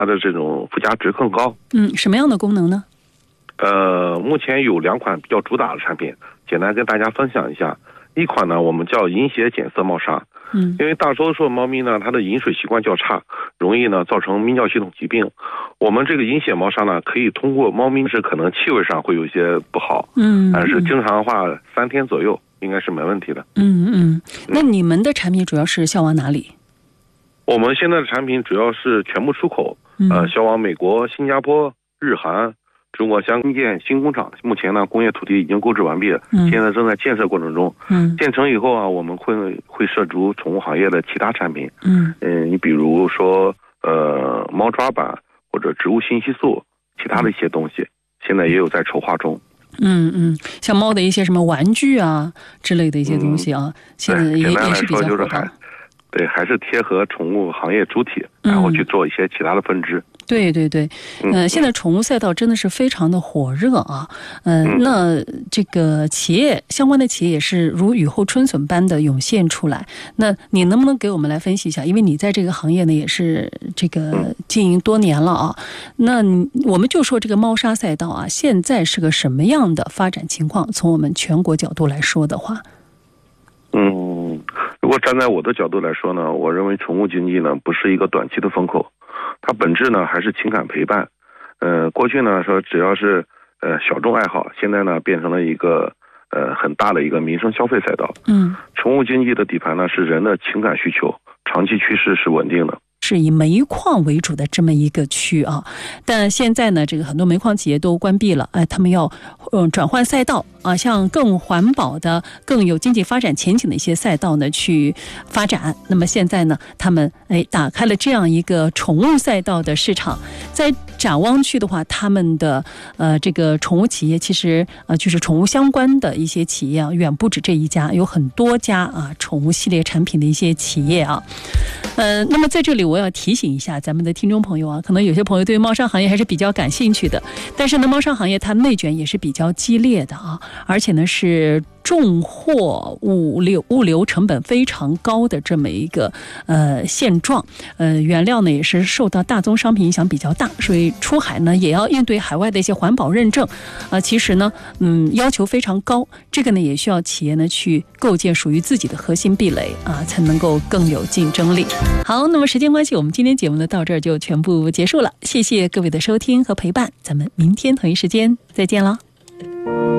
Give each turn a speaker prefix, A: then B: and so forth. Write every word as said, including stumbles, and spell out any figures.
A: 它的这种附加值更高。
B: 嗯，什么样的功能呢？
A: 呃，目前有两款比较主打的产品，简单跟大家分享一下。一款呢，我们叫饮血检色猫砂。
B: 嗯，
A: 因为大多数猫咪呢，它的饮水习惯较差，容易呢造成泌尿系统疾病。我们这个饮血猫砂呢，可以通过猫咪是可能气味上会有一些不好，
B: 嗯，
A: 但是经常的话三天左右应该是没问题的。
B: 嗯嗯，那你们的产品主要是销往哪里？
A: 我们现在的产品主要是全部出口，呃，销往美国、新加坡、日韩。中国将建新工厂，目前呢工业土地已经购置完毕了，嗯、现在正在建设过程中。嗯，建成以后啊，我们会会涉足宠物行业的其他产品。嗯嗯、呃，你比如说呃猫抓板或者植物信息素，其他的一些东西，现在也有在筹划中。
B: 嗯嗯，像猫的一些什么玩具啊之类的一些东西啊，嗯、现在也也是比较火的。
A: 对，还是贴合宠物行业主体，然后去做一些其他的分支。
B: 嗯、对对对，呃，现在宠物赛道真的是非常的火热啊。呃、嗯，那这个企业相关的企业也是如雨后春笋般的涌现出来。那你能不能给我们来分析一下？因为你在这个行业呢也是这个经营多年了啊。那我们就说这个猫砂赛道啊，现在是个什么样的发展情况？从我们全国角度来说的话，
A: 嗯。如果站在我的角度来说呢，我认为宠物经济呢不是一个短期的风口，它本质呢还是情感陪伴。呃，过去呢说只要是呃小众爱好，现在呢变成了一个呃很大的一个民生消费赛道。嗯，宠物经济的底盘呢是人的情感需求，长期趋势是稳定的。
B: 是以煤矿为主的这么一个区啊，但现在呢，这个很多煤矿企业都关闭了，哎，他们要嗯转换赛道啊，向更环保的、更有经济发展前景的一些赛道呢去发展。那么现在呢，他们哎打开了这样一个宠物赛道的市场。在展望区的话，他们的呃这个宠物企业其实呃就是宠物相关的一些企业啊，远不止这一家，有很多家啊宠物系列产品的一些企业啊。呃，那么在这里我要提醒一下咱们的听众朋友啊，可能有些朋友对猫砂行业还是比较感兴趣的，但是呢，猫砂行业它内卷也是比较激烈的啊，而且呢是重货物流物流成本非常高的这么一个呃现状，呃原料呢也是受到大宗商品影响比较大，所以出海呢也要应对海外的一些环保认证，啊、呃，其实呢，嗯，要求非常高，这个呢也需要企业呢去构建属于自己的核心壁垒啊，才能够更有竞争力。好，那么时间关系，我们今天节目呢到这儿就全部结束了，谢谢各位的收听和陪伴，咱们明天同一时间再见了。